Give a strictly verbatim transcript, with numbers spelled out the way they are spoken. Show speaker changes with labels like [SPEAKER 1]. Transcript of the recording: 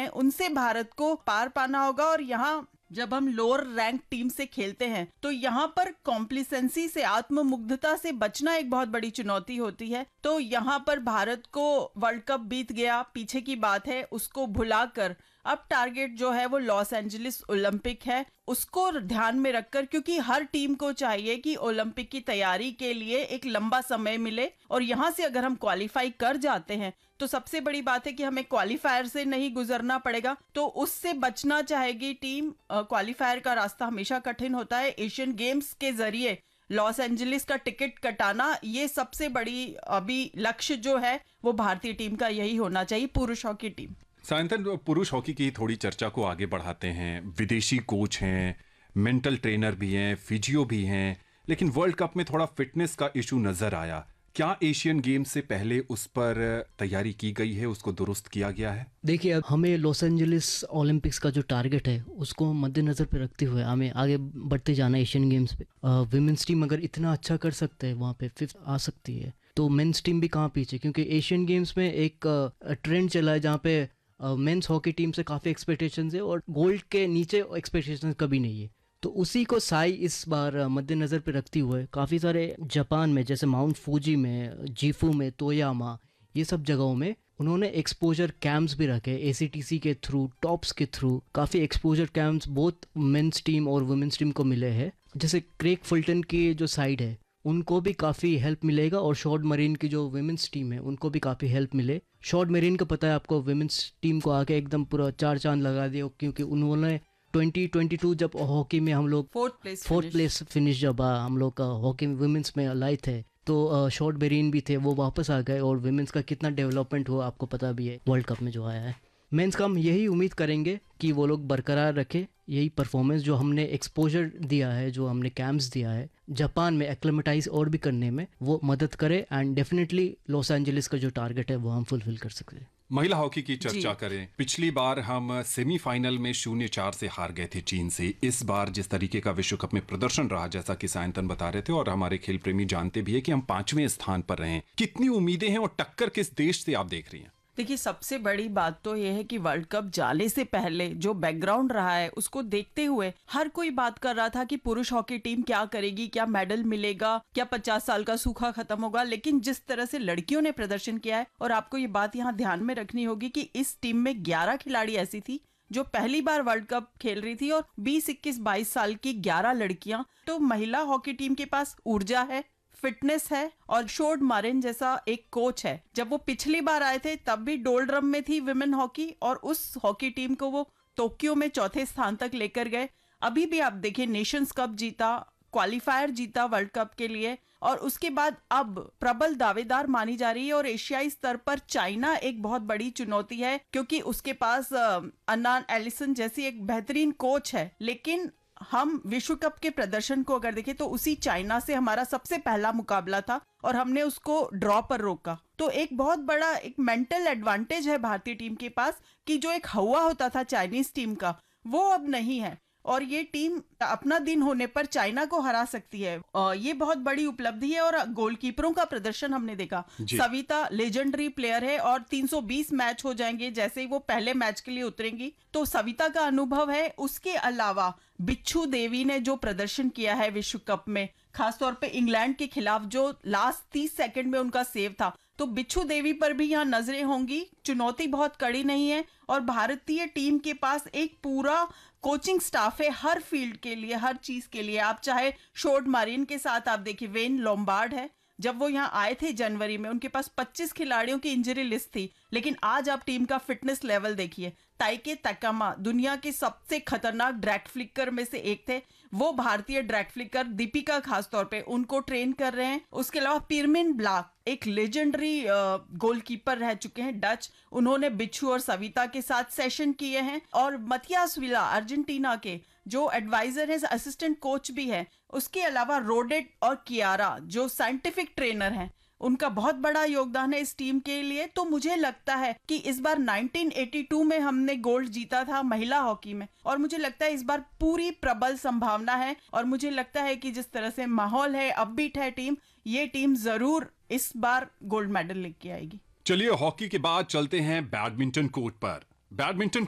[SPEAKER 1] उनसे भारत को पार पाना होगा। और यहाँ जब हम लोअर रैंक टीम से खेलते हैं तो यहाँ पर कॉम्प्लिसेंसी से, आत्ममुग्धता से बचना एक बहुत बड़ी चुनौती होती है। तो यहाँ पर भारत को वर्ल्ड कप बीत गया, पीछे की बात है, उसको भुलाकर अब टारगेट जो है वो लॉस एंजलिस ओलंपिक है, उसको ध्यान में रखकर, क्योंकि हर टीम को चाहिए कि ओलंपिक की तैयारी के लिए एक लंबा समय मिले। और यहाँ से अगर हम क्वालिफाई कर जाते हैं तो सबसे बड़ी बात है कि हमें क्वालिफायर से नहीं गुजरना पड़ेगा, तो उससे बचना चाहेगी टीम। क्वालिफायर का रास्ता हमेशा कठिन होता है। एशियन गेम्स के जरिए लॉस एंजलिस का टिकट कटाना, ये सबसे बड़ी अभी लक्ष्य जो है वो भारतीय टीम का यही होना चाहिए, पुरुष हॉकी टीम।
[SPEAKER 2] सायंतन, पुरुष हॉकी की थोड़ी चर्चा को आगे बढ़ाते हैं। विदेशी कोच हैं, मेंटल ट्रेनर भी हैं, फिजियो भी हैं, लेकिन वर्ल्ड कप में थोड़ा फिटनेस का इशू नजर आया। क्या एशियन गेम्स से पहले उस पर तैयारी की गई है, उसको दुरुस्त किया गया है?
[SPEAKER 3] देखिए, अब हमें लॉस एंजलिस ओलंपिक्स का जो टारगेट है उसको मद्देनजर पे रखते हुए हमें आगे बढ़ते जाना है एशियन गेम्स पे। विमेंस टीम अगर इतना अच्छा कर सकते हैं, वहाँ पे फिफ्थ आ सकती है, तो मेंस टीम भी कहाँ पीछे, क्योंकि एशियन गेम्स में एक ट्रेंड चला है जहाँ पे मेंस हॉकी टीम से काफ़ी एक्सपेक्टेशंस है और गोल्ड के नीचे एक्सपेक्टेशंस कभी नहीं है। तो उसी को साई इस बार मद्देनज़र पे रखते हुए काफ़ी सारे जापान में, जैसे माउंट फूजी में, जीफू में, तोयामा, ये सब जगहों में उन्होंने एक्सपोजर कैंप्स भी रखे एसीटीसी के थ्रू, टॉप्स के थ्रू। काफ़ी exposure camps both men's team और वुमेन्स टीम को मिले हैं। जैसे क्रेग फुलटन की जो साइड है उनको भी काफ़ी हेल्प मिलेगा, और शॉर्ट मरीन की जो वुमेन्स टीम है उनको भी काफ़ी हेल्प मिले। शॉर्ट मरीन का पता है आपको, वुमेन्स टीम को आके एकदम पूरा चार चांद लगा दिया, क्योंकि उन्होंने ट्वेंटी ट्वेंटी टू जब हॉकी में हम लोग
[SPEAKER 1] fourth place
[SPEAKER 3] fourth place finish जब हम लोग का हॉकी वुमेन्स में लाए थे, तो शॉर्ट मरीन भी थे, वो वापस आ गए। और वुमेन्स का कितना डेवलपमेंट हुआ आपको पता भी है वर्ल्ड कप में जो आया है। मेंस का हम यही उम्मीद करेंगे कि वो लोग बरकरार रखे यही परफॉर्मेंस, जो हमने एक्सपोजर दिया है, जो हमने कैंप्स दिया है जापान में एक्लेमेटाइज और भी करने में, वो मदद करे। एंड डेफिनेटली लॉस एंजलिस का जो टारगेट है वो हम फुलफिल कर सकते हैं।
[SPEAKER 2] महिला हॉकी की चर्चा करें। पिछली बार हम सेमीफाइनल में शून्य चार से हार गए थे चीन से। इस बार जिस तरीके का विश्व कप में प्रदर्शन रहा, जैसा कि सायंतन बता रहे थे और हमारे खेल प्रेमी जानते भी है कि हम पांचवें स्थान पर रहे, कितनी उम्मीदें हैं और टक्कर किस देश से आप देख रही हैं?
[SPEAKER 1] देखिए, सबसे बड़ी बात तो यह है कि वर्ल्ड कप जाने से पहले जो बैकग्राउंड रहा है उसको देखते हुए हर कोई बात कर रहा था कि पुरुष हॉकी टीम क्या करेगी, क्या मेडल मिलेगा, क्या पचास साल का सूखा खत्म होगा। लेकिन जिस तरह से लड़कियों ने प्रदर्शन किया है, और आपको ये बात यहाँ ध्यान में रखनी होगी कि इस टीम में ग्यारह खिलाड़ी ऐसी थी जो पहली बार वर्ल्ड कप खेल रही थी, और बीस, इक्कीस, बाईस साल की ग्यारह लड़कियां। तो महिला हॉकी टीम के पास ऊर्जा है, फिटनेस है, और शॉर्ट मरीन जैसा एक कोच है। जब वो पिछली बार आए थे तब भी डोलड्रम में थी विमेन हॉकी, और उस हॉकी टीम को वो टोक्यो में चौथे स्थान तक लेकर गए। अभी भी आप देखिए, नेशंस कप जीता, क्वालिफायर जीता वर्ल्ड कप के लिए, और उसके बाद अब प्रबल दावेदार मानी जा रही है। और एशियाई स्तर पर चाइना एक बहुत बड़ी चुनौती है, क्योंकि उसके पास अन्ना एलिसन जैसी एक बेहतरीन कोच है। लेकिन हम विश्व कप के प्रदर्शन को अगर देखें तो उसी चाइना से हमारा सबसे पहला मुकाबला था और हमने उसको ड्रॉ पर रोका। तो एक बहुत बड़ा एक मेंटल एडवांटेज है भारतीय टीम के पास, कि जो एक हवा होता था चाइनीज टीम का, वो अब नहीं है। और ये टीम अपना दिन होने पर चाइना को हरा सकती है। और ये बहुत बड़ी उपलब्धि है। और गोलकीपरों का प्रदर्शन हमने देखा, सविता लेजेंडरी प्लेयर है, और तीन सौ बीस मैच हो जाएंगे जैसे ही वो पहले मैच के लिए उतरेंगी, तो सविता का अनुभव है। उसके अलावा बिच्छू देवी ने जो प्रदर्शन किया है विश्व कप में, खासतौर पे इंग्लैंड के खिलाफ जो लास्ट तीस सेकंड में उनका सेव था, तो बिच्छू देवी पर भी यहाँ नजरें होंगी। चुनौती बहुत कड़ी नहीं है, और भारतीय टीम के पास एक पूरा कोचिंग स्टाफ है हर फील्ड के लिए, हर चीज के लिए। आप चाहे शॉर्ट मरीन के साथ आप देखिए, वेन लोम्बार्ड है, जब वो यहाँ आए थे जनवरी में उनके पास पच्चीस खिलाड़ियों की इंजरी लिस्ट थी, लेकिन आज आप टीम का फिटनेस लेवल देखिए। ताइके तकामा दुनिया के सबसे खतरनाक ड्रैग फ्लिकर में से एक थे, वो भारतीय ड्रैग फ्लिकर दीपिका खासतौर पे उनको ट्रेन कर रहे हैं। उसके अलावा पिरमिन ब्लाक एक लेजेंडरी गोलकीपर रह चुके हैं डच, उन्होंने बिच्छू और सविता के साथ सेशन किए हैं। और मथियास विला अर्जेंटीना के जो एडवाइजर है, असिस्टेंट कोच भी है। उसके अलावा रोडेट और कियारा जो साइंटिफिक ट्रेनर हैं, उनका बहुत बड़ा योगदान है इस टीम के लिए। तो मुझे लगता है कि इस बार नाइनटीन एटी टू में हमने गोल्ड जीता था महिला हॉकी में, और मुझे लगता है इस बार पूरी प्रबल संभावना है। और मुझे लगता है कि जिस तरह से माहौल है, अपबीट है टीम, ये टीम जरूर इस बार गोल्ड मेडल लेके आएगी।
[SPEAKER 2] चलिए, हॉकी के बाद चलते हैं बैडमिंटन कोर्ट पर। बैडमिंटन